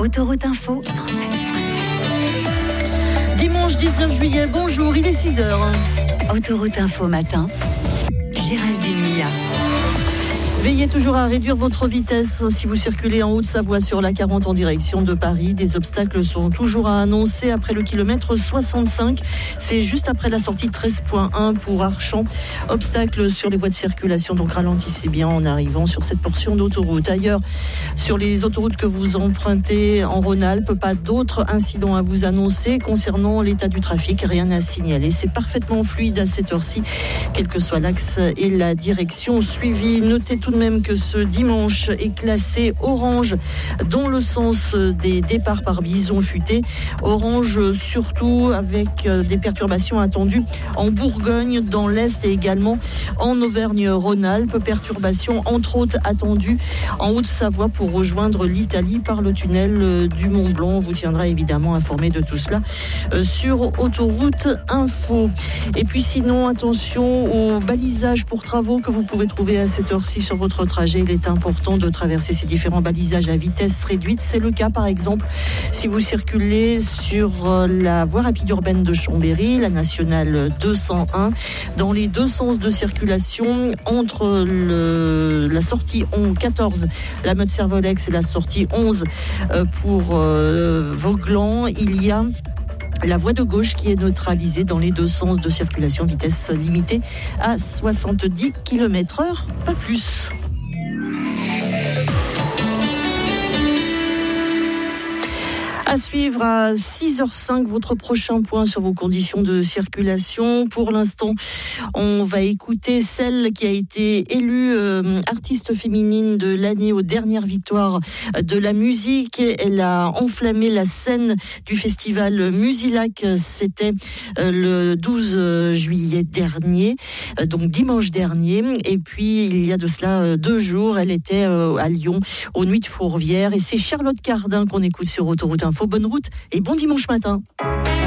Autoroute Info 107.7. Dimanche 19 juillet, bonjour, il est 6h. Autoroute Info matin, Géraldine Mia. Veillez toujours à réduire votre vitesse si vous circulez en Haute-Savoie sur la 40 en direction de Paris. Des obstacles sont toujours à annoncer après le kilomètre 65. C'est juste après la sortie 13.1 pour Archamps. Obstacles sur les voies de circulation, donc ralentissez bien en arrivant sur cette portion d'autoroute. Ailleurs, sur les autoroutes que vous empruntez en Rhône-Alpes, pas d'autres incidents à vous annoncer. Concernant l'état du trafic, rien à signaler. C'est parfaitement fluide à cette heure-ci, quel que soit l'axe et la direction suivie. Notez tout de même que ce dimanche est classé orange dans le sens des départs par bison futé. Orange surtout avec des perturbations attendues en Bourgogne, dans l'Est et également en Auvergne-Rhône-Alpes. Perturbations entre autres attendues en Haute-Savoie pour rejoindre l'Italie par le tunnel du Mont-Blanc. On vous tiendra évidemment informé de tout cela sur Autoroute Info. Et puis sinon, attention au balisage pour travaux que vous pouvez trouver à cette heure-ci sur votre trajet. Il est important de traverser ces différents balisages à vitesse réduite. C'est le cas par exemple si vous circulez sur la voie rapide urbaine de Chambéry, la nationale 201, dans les deux sens de circulation entre la sortie 14, la Meute-Servolex, et la sortie 11 pour Vauclans. Il y a la voie de gauche qui est neutralisée dans les deux sens de circulation, vitesse limitée à 70 km/h, pas plus. À suivre à 6h05, votre prochain point sur vos conditions de circulation. Pour l'instant, on va écouter celle qui a été élue artiste féminine de l'année aux dernières victoires de la musique. Elle a enflammé la scène du festival Musilac. C'était le 12 juillet dernier, donc dimanche dernier. Et puis, il y a de cela 2 jours, elle était à Lyon, aux Nuits de Fourvière. Et c'est Charlotte Cardin qu'on écoute sur Autoroute Info. Bonne route et bon dimanche matin.